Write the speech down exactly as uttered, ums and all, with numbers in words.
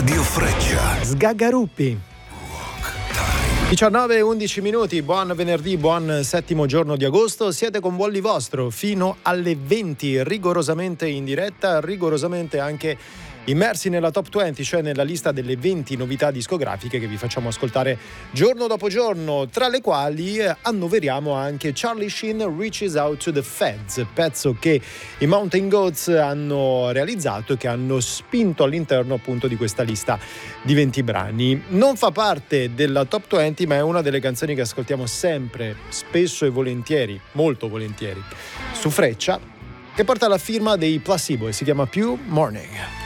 Radio Freccia. Sgagaruppi. diciannove e undici minuti, buon venerdì, buon settimo giorno di agosto. Siete con Volli Vostro fino alle venti, rigorosamente in diretta, rigorosamente anche immersi nella top venti, cioè nella lista delle venti novità discografiche che vi facciamo ascoltare giorno dopo giorno, tra le quali annoveriamo anche Charlie Sheen Reaches Out to the Feds, pezzo che i Mountain Goats hanno realizzato e che hanno spinto all'interno appunto di questa lista di venti brani. Non fa parte della top venti, ma è una delle canzoni che ascoltiamo sempre, spesso e volentieri, molto volentieri, su Freccia, che porta la firma dei Placebo e si chiama Pure Morning.